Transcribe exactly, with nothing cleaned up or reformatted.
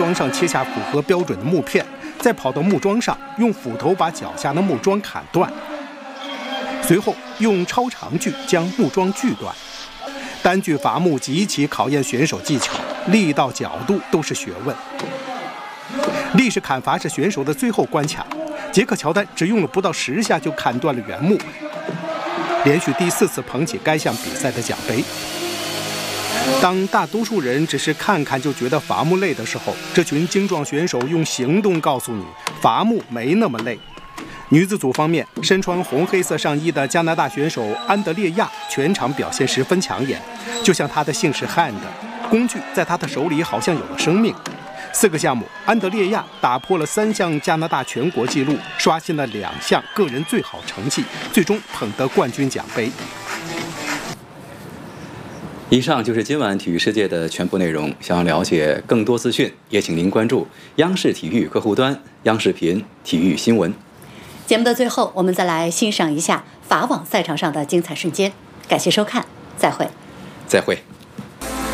桩上切下符合标准的木片，再跑到木桩上，用斧头把脚下的木桩砍断，随后用超长锯将木桩锯断。单锯伐木极其考验选手技巧，力道、角度都是学问。立式砍伐是选手的最后关卡，杰克·乔丹只用了不到十下就砍断了原木，连续第四次捧起该项比赛的奖杯。当大多数人只是看看就觉得伐木累的时候，这群精壮选手用行动告诉你，伐木没那么累。女子组方面，身穿红黑色上衣的加拿大选手安德烈亚全场表现十分抢眼，就像她的姓是汉的，工具在她的手里好像有了生命。四个项目，安德烈亚打破了三项加拿大全国纪录，刷新了两项个人最好成绩，最终捧得冠军奖杯。 以上就是今晚体育世界的全部内容。想要了解更多资讯，也请您关注央视体育客户端、央视频体育新闻。 节目的最后，我们再来欣赏一下法网赛场上的精彩瞬间。感谢收看，再会。 再会。